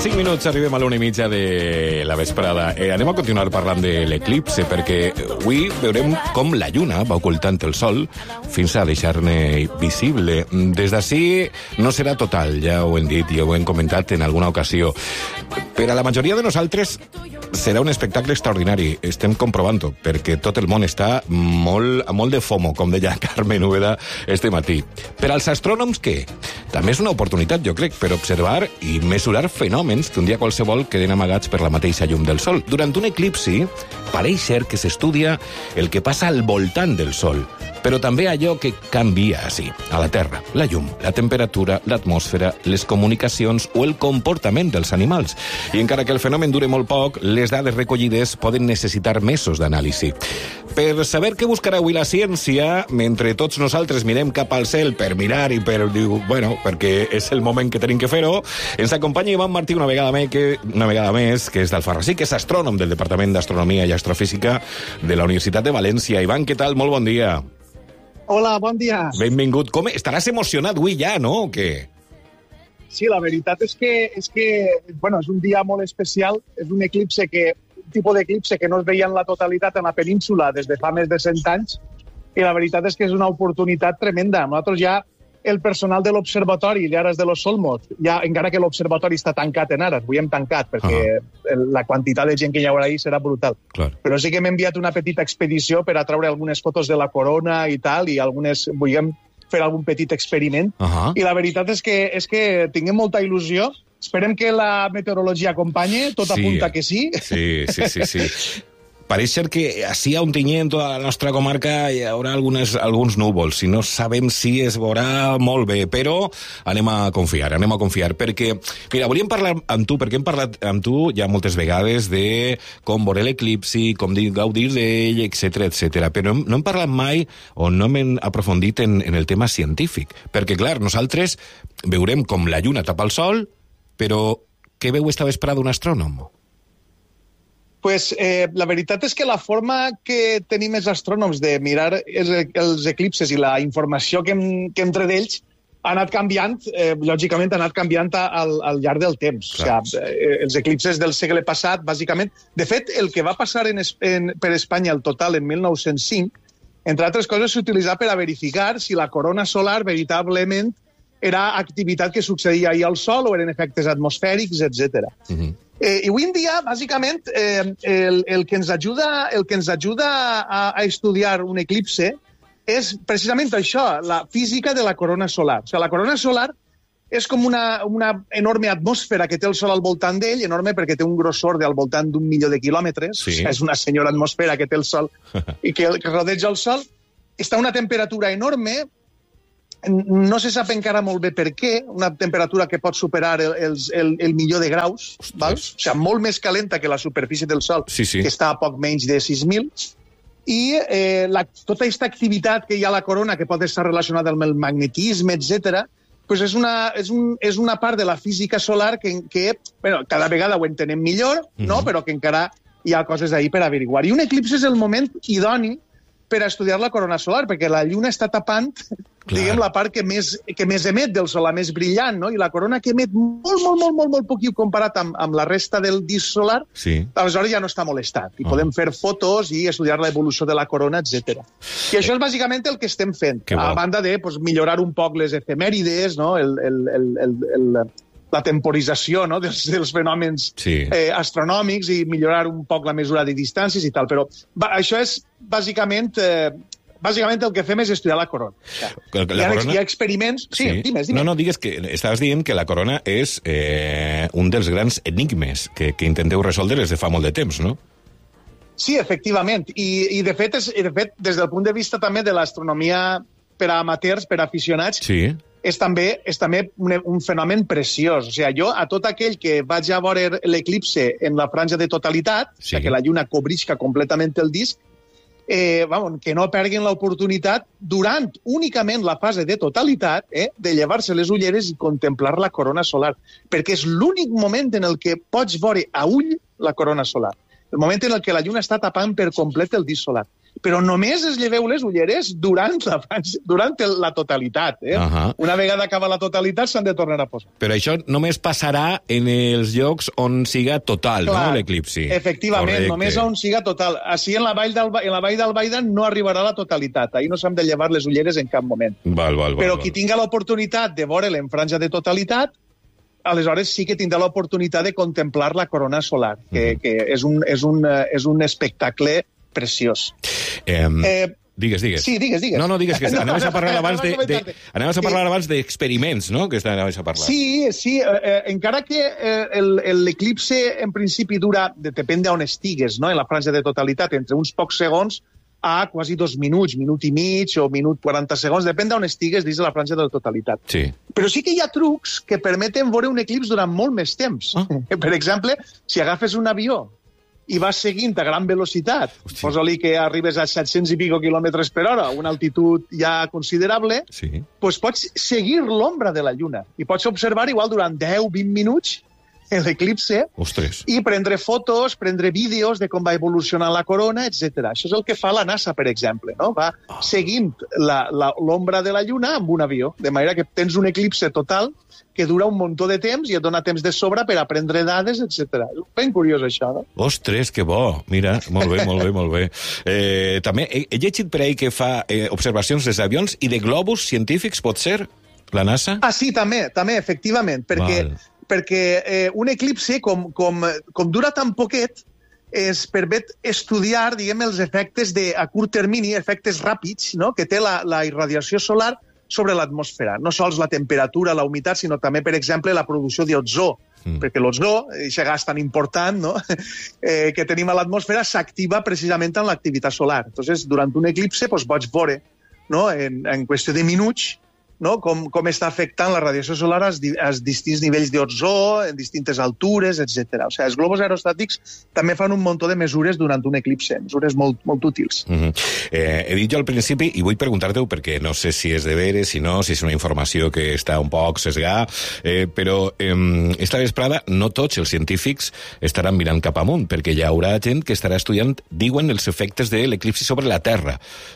5 minuts arribem a l'1:30 de la vesprada. Anem a continuar parlant de l'eclipse, perquè avui veurem com la lluna va ocultant el sol fins a deixar-ne visible. Des d'ací no serà total, ja ho hem dit i ho hem comentat en alguna ocasió. Per a la majoria de nosaltres serà un espectacle extraordinari, estem comprovant-ho, perquè tot el món està molt de FOMO, com deia Carmen Úbeda este matí. Per als astrònoms, què? També és una oportunitat, jo crec, per observar i mesurar fenòmens que un dia qualsevol queden amagats per la mateixa llum del sol. Durant un eclipsi, pareix ser que s'estudia el que passa al voltant del sol, però també allò que canvia així, a la Terra, la llum, la temperatura, l'atmosfera, les comunicacions o el comportament dels animals. I encara que el fenomen dure molt poc, les dades recollides poden necessitar mesos d'anàlisi. Per saber què buscarà avui la ciència, mentre tots nosaltres mirem cap al cel per mirar i perquè és el moment que tenim que fer-ho, ens acompanya Ivan Martí una vegada més, que és d'Alfarrasí, que és astrònom del Departament d'Astronomia i Astrofísica de la Universitat de València. Ivan, què tal? Molt bon dia. Hola, bon dia. Benvingut. Com estaràs emocionat avui ja, no? O què? Sí, la veritat és que és un dia molt especial. És un tipus d'eclipse que no es veia en la totalitat en la península des de fa més de 100 anys, i la veritat és que és una oportunitat tremenda. Nosaltres ja, el personal de l'Observatori Llares de los Olmos, ja, encara que l'Observatori està tancat en Ares, avui hem tancat perquè la quantitat de gent que hi haurà ahir serà brutal. Clar. Però sí que hem enviat una petita expedició per a treure algunes fotos de la corona i tal, i volíem fer algun petit experiment. I la veritat és que tinguem molta il·lusió. Esperem que la meteorologia acompanyi, tot apunta que sí. Sí. Pareix ser que així a Ontinyent, tota la nostra comarca, hi haurà alguns núvols. Si no sabem si es veurà molt bé, però anem a confiar, perquè, mira, volíem parlar amb tu, perquè hem parlat amb tu ja moltes vegades de com veure l'eclipsi, com gaudir d'ell, etc. Però no hem parlat mai o no hem aprofundit en el tema científic, perquè, clar, nosaltres veurem com la lluna tapa el sol, però què veu esta vesprada un astrònom? Pues, la veritat és que la forma que tenim els astrònoms de mirar els eclipses i la informació que entre d'ells ha anat canviant, lògicament ha anat canviant al llarg del temps. O sigui, els eclipses del segle passat, bàsicament... De fet, el que va passar per Espanya el total en 1905, entre altres coses, s'utilitzava per a verificar si la corona solar veritablement era activitat que succeïa ahir al Sol o eren efectes atmosfèrics, etc. I avui en dia, bàsicament, el que ens ajuda a estudiar un eclipse és precisament això, la física de la corona solar. O sigui, la corona solar és com una enorme atmosfera que té el Sol al voltant d'ell, enorme perquè té un grossor al voltant d'1 milió de quilòmetres. Sí. O sigui, és una senyora atmosfera que té el Sol i que rodeja el Sol. Està a una temperatura enorme. No se sap encara molt bé per què, una temperatura que pot superar el milió de graus, val? O sigui, molt més calenta que la superfície del Sol, que està a poc menys de 6.000, i tota aquesta activitat que hi ha a la corona, que pot estar relacionada amb el magnetisme, etc., pues és una part de la física solar que cada vegada ho entenem millor, no? Però que encara hi ha coses ahí per averiguar. I un eclipse és el moment idoni per a estudiar la corona solar, perquè la lluna està tapant, diguem, la part que més emet del Sol, la més brillant, no? I la corona que emet molt poquiu comparat amb la resta del disc solar, aleshores ja no està molestat. I podem fer fotos i estudiar l'evolució de la corona, etc. I això és bàsicament el que estem fent, a banda de millorar un poc les efemèrides, no? La temporització, no? dels fenòmens astronòmics i millorar un poc la mesura de distàncies i tal. Però això és bàsicament el que fem és estudiar la corona. Hi ha experiments... Sí, digues. No, digues que estaves dient que la corona és un dels grans enigmes que intenteu resoldre des de fa molt de temps, no? Sí, efectivament. I de fet, des del punt de vista també de l'astronomia per a amateurs, per a aficionats, és també un fenomen preciós. O sigui, jo, a tot aquell que vaig a veure l'eclipse en la franja de totalitat, o sigui, que la lluna cobrisca completament el disc, que no perguin l'oportunitat durant únicament la fase de totalitat de llevar-se les ulleres i contemplar la corona solar, perquè és l'únic moment en el que pots veure a ull la corona solar, el moment en el que la lluna està tapant per complet el disc solar. però només es lleveu les ulleres durant la totalitat. Una vegada acaba la totalitat s'han de tornar a posar. Però això només passarà en els llocs on siga total, no, l'eclipsi? Efectivament, només on siga total. Així en la vall d'Albaida no arribarà a la totalitat. Ahir no s'han de llevar les ulleres en cap moment. Però qui tinga l'oportunitat de veure'l en franja de totalitat, aleshores sí que tindrà l'oportunitat de contemplar la corona solar, que és un espectacle preciós. Digues. Sí, digues. No, digues, que anaves a parlar abans d'experiments, no?, que anaves a parlar. Sí, encara que l'eclipse en principi dura, depèn d'on estigues, no?, en la franja de totalitat, entre uns pocs segons a quasi 2 minuts, minut i mig o minut 40 segons, depèn d'on estigues dins de la franja de totalitat. Sí. Però sí que hi ha trucs que permeten veure un eclipse durant molt més temps. Per exemple, si agafes un avió i vas seguint a gran velocitat, posa-li que arribes a 700 i pico quilòmetres per hora, una altitud ja considerable, doncs pots seguir l'ombra de la Lluna i pots observar igual durant 10-20 minuts l'eclipse i prendre fotos, prendre vídeos de com va evolucionar la corona, etc. Això és el que fa la NASA, per exemple, no? Va seguint l'ombra de la Lluna amb un avió, de manera que tens un eclipse total que dura un muntó de temps i et dona temps de sobre per aprendre dades, etc. És ben curiós, això, no? Ostres, que bo! Mira, molt bé. També he llegit per ahí que fa observacions des d'avions i de globus científics, pot ser, la NASA? Sí, també, efectivament, perquè un eclipse, com dura tan poquet, es permet estudiar, diguem, els efectes a curt termini, efectes ràpids, no?, que té la irradiació solar sobre l'atmosfera. No sols la temperatura, la humitat, sinó també, per exemple, la producció d'ozó, perquè l'ozó, aquest gas tan important, no?, que tenim a l'atmosfera, s'activa precisament en l'activitat solar. Entonces, durant un eclipse, pots veure, no?, en qüestió de minuts, no?, com està afectant la radiació solar als distints nivells d'ozó, en distintes altures, etc. O sigui, els globus aerostàtics també fan un muntó de mesures durant un eclipse, mesures molt útils. He dit jo al principi, i vull preguntar-te-ho perquè no sé si és de veres, si no, si és una informació que està un poc sesgada, però esta vesprada no tots els científics estaran mirant cap amunt, perquè hi haurà gent que estarà estudiant, diuen, els efectes de l'eclipsi sobre la Terra.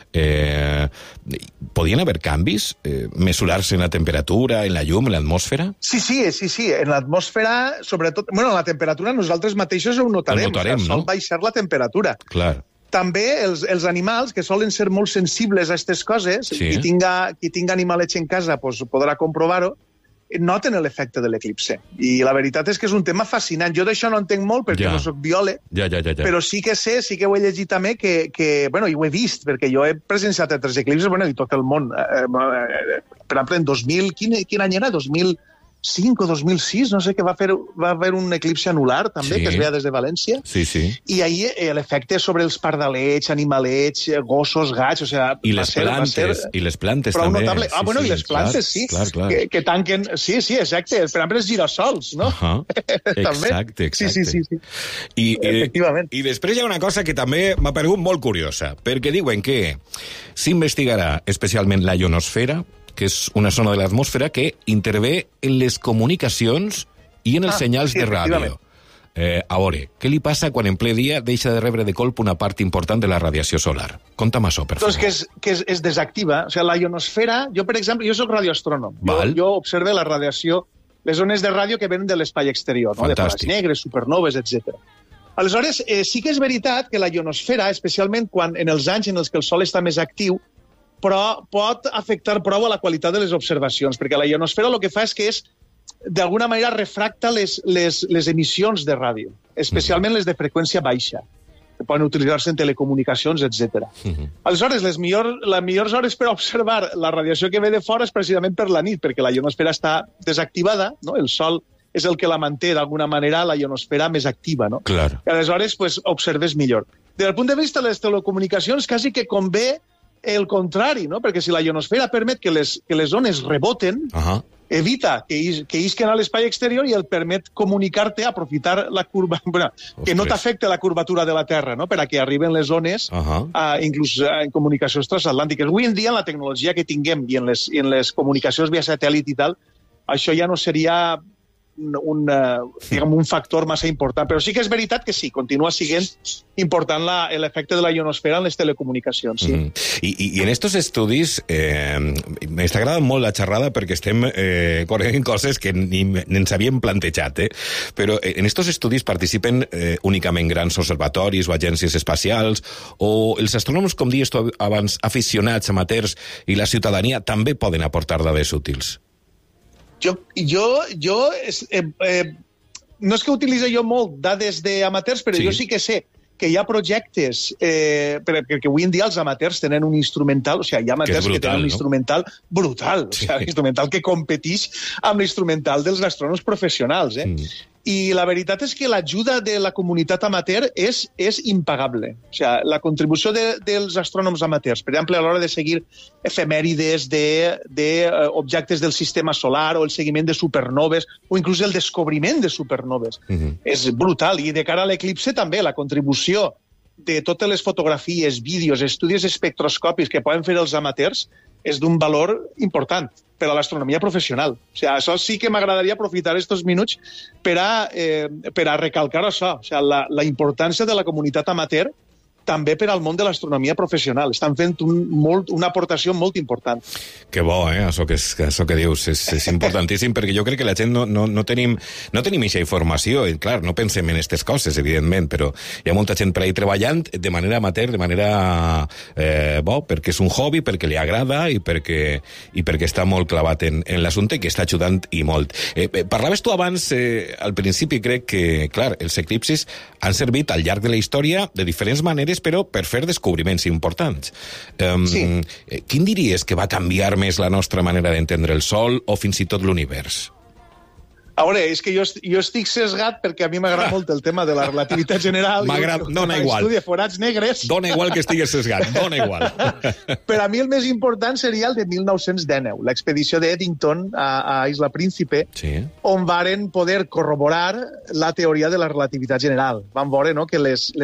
Podien haver canvis? Mesurar-se en la temperatura, en la llum, en l'atmosfera? Sí. En l'atmosfera, sobretot... Bueno, en la temperatura nosaltres mateixos ho notarem. Sol baixar la temperatura. Clar. També els animals, que solen ser molt sensibles a aquestes coses, qui tinga animalets en casa podrà comprovar-ho, noten l'efecte de l'eclipse. I la veritat és que és un tema fascinant. Jo d'això no entenc molt perquè no soc biòleg, però sí que sé, sí que ho he llegit també, bueno, i ho he vist, perquè jo he presenciat altres eclipses, bueno, i tot el món. Per exemple, en 2000, quin any era? 2005 o 2006, no sé, que va haver un eclipse anular, també, que es veia des de València. Sí. I ahir l'efecte sobre els pardalets, animalets, gossos, gats, o sigui... I les plantes també. Notable. Bueno, i les plantes, sí. Clar. Que tanquen... Sí, exacte. Per exemple, els girassols, no? Exacte. Sí. Efectivament. I després hi ha una cosa que també m'ha paregut molt curiosa, perquè diuen que s'investigarà especialment la ionosfera, que és una zona de l'atmosfera que intervé en les comunicacions i en els senyals de ràdio. A veure, què li passa quan en ple dia deixa de rebre de colp una part important de la radiació solar? Conta'm això, per favor. Doncs que es desactiva. O sigui, la ionosfera... Jo, per exemple, jo soc radioastrònom. Jo observo la radiació, les ones de ràdio que venen de l'espai exterior, no? De planes negres, supernoves, etc. Aleshores, sí que és veritat que la ionosfera, especialment en els anys en els que el Sol està més actiu, però pot afectar prou a la qualitat de les observacions, perquè la ionosfera el que fa és que d'alguna manera refracta les emissions de ràdio, especialment les de freqüència baixa, que poden utilitzar-se en telecomunicacions, etc. Aleshores, les millors hores per observar la radiació que ve de fora és precisament per la nit, perquè la ionosfera està desactivada, no? El Sol és el que la manté d'alguna manera la ionosfera més activa, no? Clar. I aleshores observes millor. Des del punt de vista de les telecomunicacions, quasi que convé el contrari, no? Perquè si la ionosfera permet que les ones reboten, evita que isquen a l'espai exterior i el permet comunicar-te, aprofitar la curva... Bueno, que no t'afecte la curvatura de la Terra, no? Per a que arriben les ones inclús en comunicacions transatlàntiques. Avui en dia, en la tecnologia que tinguem i en les comunicacions via satèl·lit i tal, això ja no seria un factor massa important. Però sí que és veritat que sí, continua sent important l'efecte de la ionosfera en les telecomunicacions. Sí. I en estos estudis m'està agradant molt la xerrada perquè estem corrent coses que ni ens havíem plantejat, però en estos estudis participen únicament grans observatoris o agències espacials, o els astrònoms, com dius tu abans, aficionats, amateurs, i la ciutadania també poden aportar dades útils? No és que utilitzi jo molt dades d'amateurs, però jo sí que sé que hi ha projectes, perquè avui en dia els amateurs tenen un instrumental, o sigui, hi ha amateurs que tenen un instrumental brutal, o sigui, instrumental que competeix amb l'instrumental dels astrònoms professionals, I la veritat és que l'ajuda de la comunitat amateur és impagable. O sigui, la contribució dels astrònoms amateurs, per exemple, a l'hora de seguir efemèrides d'objectes del sistema solar, o el seguiment de supernoves, o inclús el descobriment de supernoves, és brutal. I de cara a l'eclipse també, la contribució de totes les fotografies, vídeos, estudis espectroscòpics que poden fer els amateurs és d'un valor important per a l'astronomia professional. O sigui, això sí que m'agradaria aprofitar aquests minuts per a recalcar això, o sigui, la importància de la comunitat amateur també per al món de l'astronomia professional. Estan fent una aportació molt important. Que bo, això que dius. És importantíssim, perquè jo crec que la gent no tenim aquesta informació. I, clar, no pensem en aquestes coses, evidentment, però hi ha molta gent per ahí treballant de manera amateur, de manera perquè és un hobby, perquè li agrada i perquè està molt clavat en l'assumpte i que està ajudant i molt. Parlaves tu abans, al principi, crec que, clar, els eclipsis han servit al llarg de la història de diferents maneres, però per fer descobriments importants. Quin diries que va canviar més la nostra manera d'entendre el Sol o fins i tot l'univers? A veure, és que jo estic sesgat perquè a mi m'agrada molt el tema de la relativitat general. Dona igual. Estudia forats negres. Dona igual que estigues sesgat, dona igual. Per a mi el més important seria el de 1919, l'expedició d'Eddington a Isla Príncipe, on varen poder corroborar la teoria de la relativitat general. Van veure que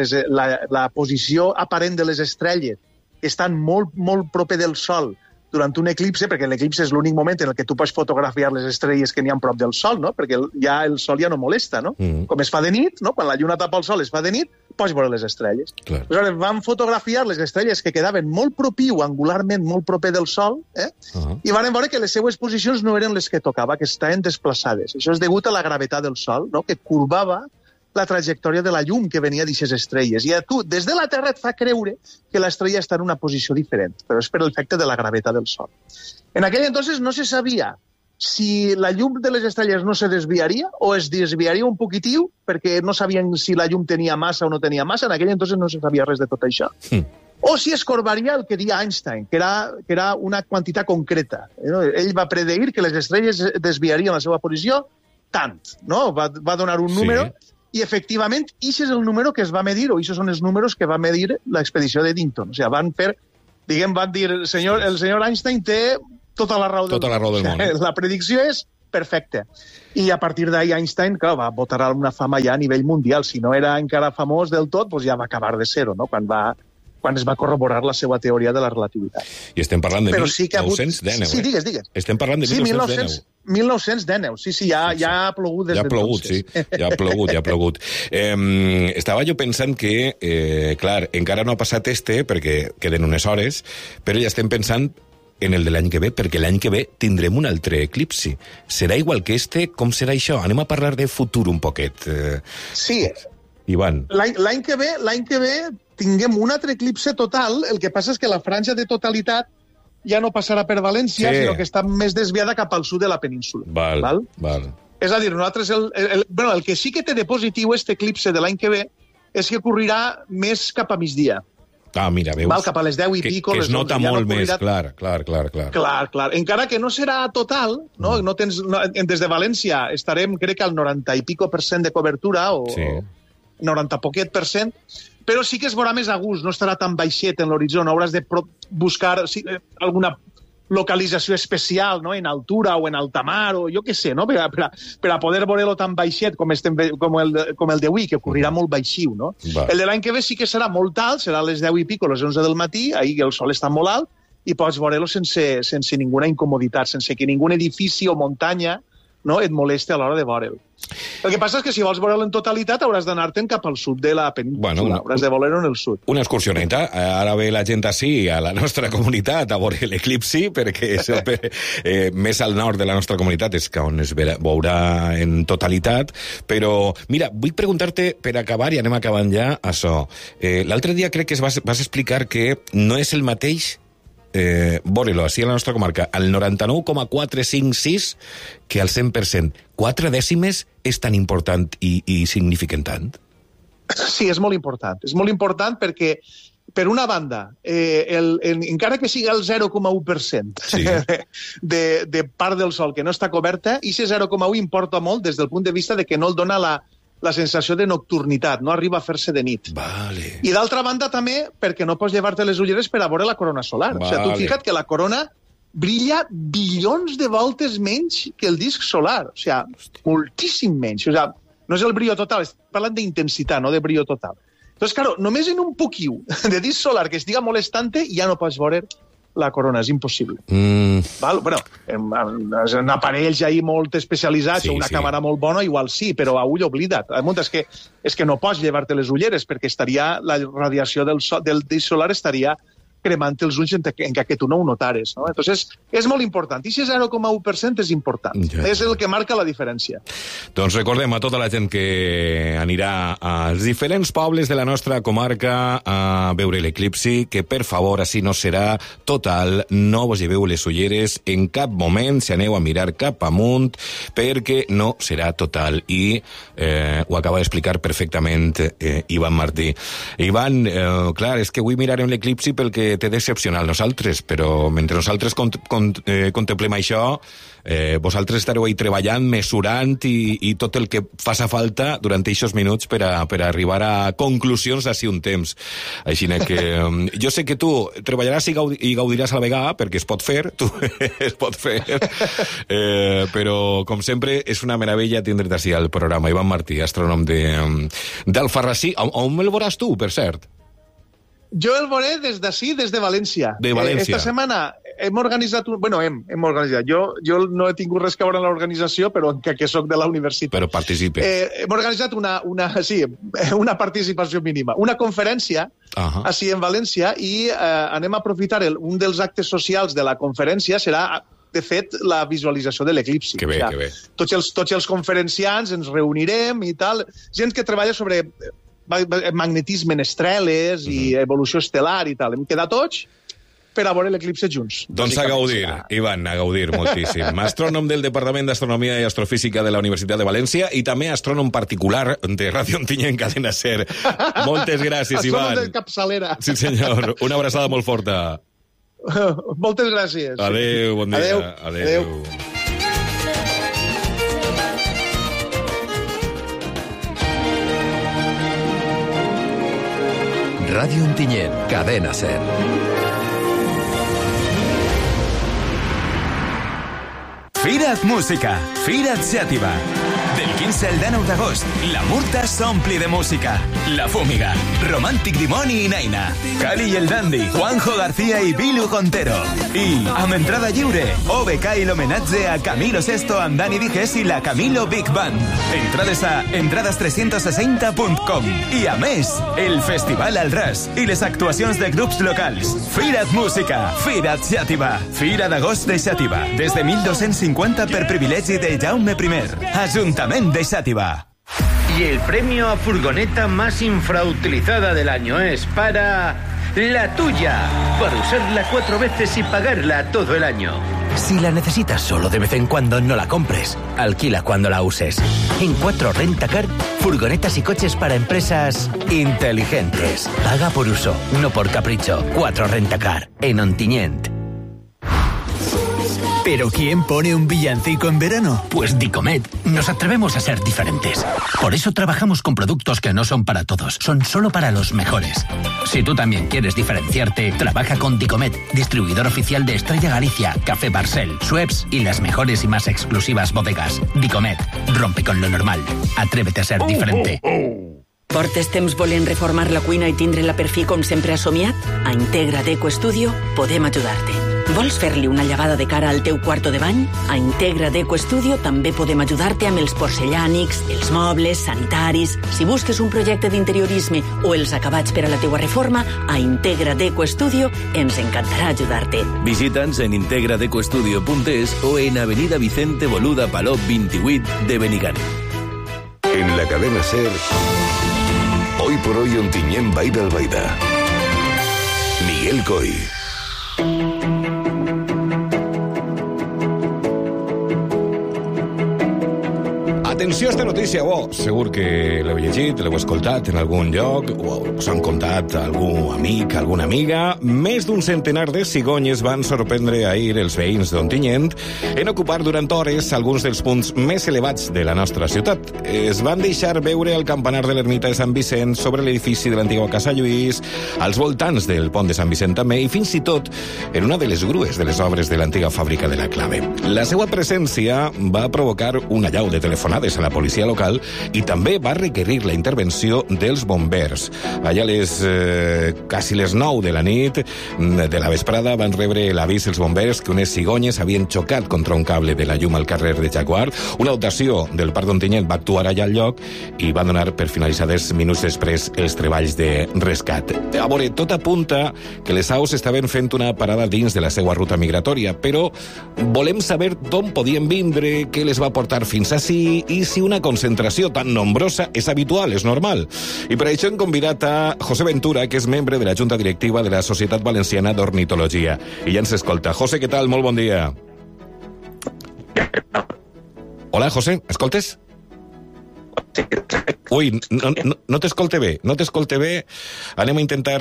la posició aparent de les estrelles estan molt, molt proper del Sol durant un eclipse, perquè l'eclipse és l'únic moment en el que tu pots fotografiar les estrelles que n'hi ha prop del Sol, no? Perquè el Sol ja no molesta, no? Com es fa de nit, no? Quan la lluna tapa el Sol es fa de nit, pots veure les estrelles. Aleshores, van fotografiar les estrelles que quedaven molt propiu, angularment molt proper del Sol, i van veure que les seues posicions no eren les que tocava, que estaven desplaçades. Això és degut a la gravetat del Sol, no? Que curbava la trajectòria de la llum que venia d'aquestes estrelles. I a tu, des de la Terra, et fa creure que l'estrella està en una posició diferent, però és per l'efecte de la gravetat del Sol. En aquell entonces no se sabia si la llum de les estrelles no se desviaria o es desviaria un poquitiu, perquè no sabien si la llum tenia massa o no tenia massa. En aquell entonces no se sabia res de tot això. O si es corbaria el que deia Einstein, que era una quantitat concreta. Ell va predir que les estrelles desviarien la seva posició tant, no? Va donar un número. I, efectivament, això és el número que es va medir, o això són els números que va medir l'expedició d'Eddington. O sigui, van dir, el senyor Einstein té tota la raó del món. La predicció és perfecta. I a partir d'ahir Einstein, clar, va botar una fama ja a nivell mundial. Si no era encara famós del tot, doncs ja va acabar de ser-ho, no? Quan es va corroborar la seva teoria de la relativitat. I estem parlant de 1919. Sí, digues. Estem parlant de 1919. 1919, sí, ja ha plogut des d'entonces. Ja ha plogut. Estava jo pensant que, clar, encara no ha passat perquè queden unes hores, però ja estem pensant en el de l'any que ve, perquè l'any que ve tindrem un altre eclipsi. Serà igual que com serà això? Anem a parlar de futur un poquet. Sí. Ivan. L'any que ve tinguem un altre eclipse total, el que passa és que la franja de totalitat ja no passarà per València, sinó que està més desviada cap al sud de la península. Val. És a dir, nosaltres el que sí que té de positiu este eclipse de l'any que ve és que ocorrirà més cap a migdia. Mira, veus? Cap a les 10 i pico. Que es nota molt més, clar. Clar. Encara que no serà total, no? Des de València estarem, crec que al 90 i pico % de cobertura, o 90 poquet %, però sí que es veurà més a gust, no estarà tan baixet en l'horitzó, no hauràs de buscar alguna localització especial, no? En altura o en alta mar, o jo què sé, no? Per a poder veure-lo tan baixet com el d'avui, que ocorrirà molt baixiu, no? El de l'any que ve sí que serà molt alt, serà a les 10 i pico, a les 11 del matí, ahir el sol està molt alt, i pots veure-lo sense ninguna incomoditat, sense que ningun edifici o muntanya no et molesta a l'hora de veure'l. El que passa és que si vols veure'l en totalitat hauràs d'anar-te'n cap al sud de la península, hauràs de voler-ho en el sud. Una excursioneta. Ara ve la gent així, a la nostra comunitat, a veure l'eclipsi, perquè és més al nord de la nostra comunitat és on es veurà en totalitat, però, mira, vull preguntar-te, per acabar, i anem acabant ja, això. L'altre dia crec que vas explicar que no és el mateix veure-lo així a la nostra comarca al 99,456 que al 100%. 4 dècimes és tan important i signifiquen tant? Sí, és molt important. És molt important perquè, per una banda, encara que sigui el 0,1% sí. de part del Sol que no està coberta, i ese 0,1 importa molt des del punt de vista de que no el dona la sensació de nocturnitat, no arriba a fer-se de nit. Vale. I d'altra banda també perquè no pots llevar-te les ulleres per a veure la corona solar. Vale. O sigui, tu fica't que la corona brilla bilions de voltes menys que el disc solar. O sigui, moltíssim menys. O sigui, no és el brillo total, estic parlant d'intensitat, no de brillo total. Doncs, claro, només en un poquiu de disc solar que estiga molestant-te ja no pots veure la corona, és impossible. Val? Bueno, en aparells ahí molt especialitzats, o una càmera molt bona, igual sí, però a ull oblida't. És que no pots llevar-te les ulleres, perquè la radiació del disc solar estaria cremant els ulls en que tu no ho notares. No? Entonces, és molt important. I si és 0,1% és important. Ja. És el que marca la diferència. Doncs recordem a tota la gent que anirà als diferents pobles de la nostra comarca a veure l'eclipsi, que per favor, així no serà total, no vos lleveu les ulleres en cap moment, si aneu a mirar cap amunt, perquè no serà total. I ho acaba d'explicar perfectament Ivan Martí. Ivan, clar, és que avui mirarem l'eclipsi pel que té d'excepcional nosaltres, però mentre nosaltres contemplem això, vosaltres estareu ahí treballant, mesurant i tot el que faça falta durant aquests minuts per arribar a conclusions d'ací un temps. Així que jo sé que tu treballaràs i gaudiràs a la vegada, perquè es pot fer, però com sempre és una meravella tindre't així al programa. Ivan Martí, astrònom d'Alfarrasí. On el veuràs tu, per cert? Jo el veuré des d'ací, des de València. De València. Esta setmana hem organitzat... hem organitzat. Jo no he tingut res que veure en l'organització, però que soc de la universitat. Però participe. Hem organitzat una participació mínima. Una conferència així en València i anem a aprofitar un dels actes socials de la conferència serà, de fet, la visualització de l'eclipsi. Que bé, que bé. Tots els conferenciants ens reunirem i tal. Gent que treballa sobre magnetisme en estreles i evolució estel·lar i tal. Hem quedat tots per a veure l'eclipse junts. Doncs a gaudir, Ivan, a gaudir moltíssim. Astrònom del Departament d'Astronomia i Astrofísica de la Universitat de València i també astrònom particular de Ràdio Ontinyent Cadena Ser. Moltes gràcies, Ivan. Astrònom de capçalera. Sí, senyor. Una abraçada molt forta. Moltes gràcies. Adéu, bon dia. Adéu. Ràdio Ontinyent, Cadena Ser. Fira't Música, Fira't Xàtiva. Del 15 al 19 d'agost, la Murta s'ompli de música. La Fúmiga, Romàntic Dimoni i Naina, Cali i el Dandy, Juanjo García i Bilu Contero. I, amb entrada lliure, OBK i l'homenatge a Camilo Sesto amb Dani Dijes i la Camilo Big Band. Entrades a entrades360.com. I a més, el Festival al Ras i les actuacions de grups locals. Fira't Música, Fira't Xàtiva. Fira d'agost de Xàtiva, des de 1250 per privilegi de Jaume I. Ayuntamiento de Xàtiva. Y el premio a furgoneta más infrautilizada del año es para la tuya, para usarla 4 veces y pagarla todo el año. Si la necesitas solo de vez en cuando, no la compres. Alquila cuando la uses. En 4 Rentacar, furgonetas y coches para empresas inteligentes. Paga por uso, no por capricho. 4 Rentacar, en Ontinyent. ¿Pero quién pone un villancico en verano? Pues Dicomet. Nos atrevemos a ser diferentes. Por eso trabajamos con productos que no son para todos, son solo para los mejores. Si tú también quieres diferenciarte, trabaja con Dicomet, distribuidor oficial de Estrella Galicia, Café Barcel, Schweppes y las mejores y más exclusivas bodegas. Dicomet, rompe con lo normal. Atrévete a ser diferente. Portes temps volent reformar la cuina i tindre-la per fi com sempre has somiat? A Integra Deco Studio podem ajudar-te. Vols fer-li una llevada de cara al teu quarto de bany? A Integra Deco Studio també podem ajudar-te amb els porcellànics, els mobles, sanitaris... Si busques un projecte d'interiorisme o els acabats per a la teua reforma, a Integra Deco Studio ens encantarà ajudar-te. Visita'ns en integradecostudio.es o en Avenida Vicente Boluda Palop 28 de Benigànim. En la cadena SER, hoy por hoy Ontinyent Baida Albaida. Miguel Coy. Atenció a esta notícia, segur que l'heu llegit, l'heu escoltat en algun lloc, o us han contat algun amic, alguna amiga. Més d'un centenar de cigonyes van sorprendre ahir els veïns d'Ontinyent en ocupar durant hores alguns dels punts més elevats de la nostra ciutat. Es van deixar veure el campanar de l'ermita de Sant Vicent, sobre l'edifici de l'antiga Casa Lluís, als voltants del pont de Sant Vicent també, i fins i tot en una de les grues de les obres de l'antiga fàbrica de la Clave. La seva presència va provocar una allau de telefonades a la policia local i també va requerir la intervenció dels bombers. Allà quasi les 9 de la nit de la vesprada van rebre l'avís els bombers que unes cigonyes havien xocat contra un cable de la llum al carrer de Jaguar. Una dotació del Parc d'Ontinyent va actuar allà al lloc i va donar per finalitzades minuts després els treballs de rescat. A veure, tot apunta que les aus estaven fent una parada dins de la seva ruta migratòria, però volem saber d'on podien vindre, què les va portar fins ací i si una concentració tan nombrosa és habitual, és normal. I per això hem convidat a José Ventura, que és membre de la Junta Directiva de la Societat Valenciana d'Ornitologia. I ja ens escolta. José, què tal? Molt bon dia. Hola, José, escoltes? Ui, no t'escolte bé, no t'escolte bé. Anem a intentar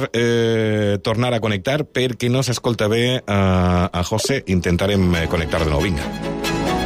tornar a connectar perquè no s'escolta bé a José. Intentarem connectar de nou, vinga.